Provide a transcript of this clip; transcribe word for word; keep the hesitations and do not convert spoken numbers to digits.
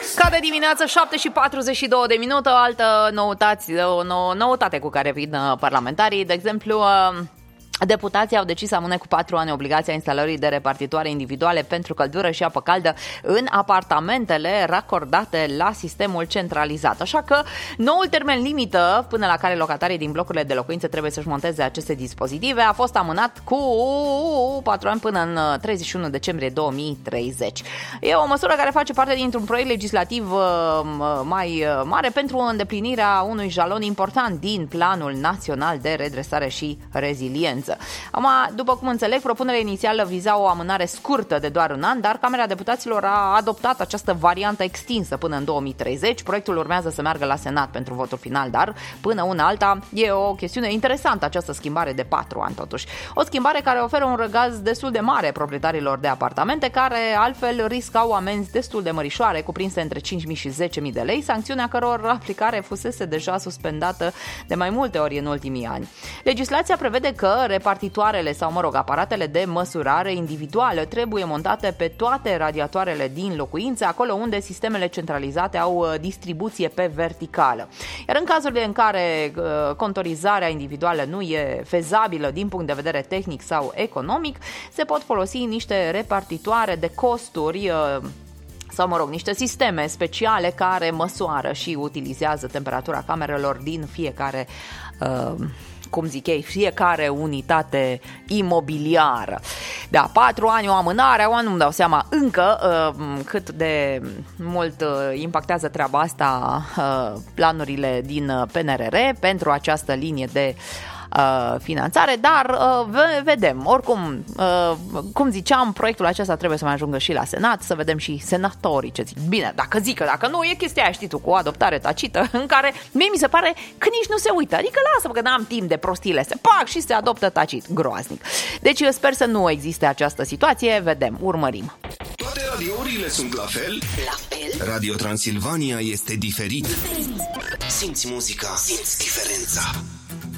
Ca de dimineață, șapte și patruzeci și două de minute, o altă noutate, o nou, noutate cu care vin parlamentarii. De exemplu, deputații au decis să amâne cu patru ani obligația instalării de repartitoare individuale pentru căldură și apă caldă în apartamentele racordate la sistemul centralizat. Așa că noul termen limită până la care locatarii din blocurile de locuințe trebuie să-și monteze aceste dispozitive a fost amânat cu patru ani până în treizeci și unu decembrie două mii treizeci. E o măsură care face parte dintr-un proiect legislativ mai mare pentru îndeplinirea unui jalon important din Planul Național de Redresare și Reziliență. Acum, după cum înțeleg, propunerea inițială viza o amânare scurtă de doar un an, dar Camera Deputaților a adoptat această variantă extinsă până în două mii treizeci. Proiectul urmează să meargă la Senat pentru votul final, dar până una alta e o chestiune interesantă această schimbare de patru ani totuși. O schimbare care oferă un răgaz destul de mare proprietarilor de apartamente, care altfel riscau amenzi destul de mărișoare, cuprinse între cinci mii și zece mii de lei, sancțiunea căror aplicare fusese deja suspendată de mai multe ori în ultimii ani. Legislația prevede că repartitoarele sau, mă rog, aparatele de măsurare individuală trebuie montate pe toate radiatoarele din locuințe, acolo unde sistemele centralizate au distribuție pe verticală. Iar în cazurile în care uh, contorizarea individuală nu e fezabilă din punct de vedere tehnic sau economic, se pot folosi niște repartitoare de costuri uh, sau, mă rog, niște sisteme speciale care măsoară și utilizează temperatura camerelor din fiecare uh, cum zic ei, fiecare unitate imobiliară. Da, patru ani o amânare, acum nu-mi dau seama încă uh, cât de mult uh, impactează treaba asta uh, planurile din P N R R pentru această linie de Uh, finanțare, dar uh, vedem. Oricum, uh, cum ziceam, proiectul acesta trebuie să mai ajungă și la Senat, să vedem și senatorii ce zic. Bine, dacă zică, dacă nu, e chestia aia, știi tu, cu o adoptare tacită, în care mie mi se pare că nici nu se uită. Adică lasă-mă că n-am timp de prostile astea. Pac, și se adoptă tacit. Groaznic. Deci eu sper să nu existe această situație. Vedem, urmărim. Toate radiourile sunt la fel? La fel? Radio Transilvania este diferit. Simți muzica, simți diferența.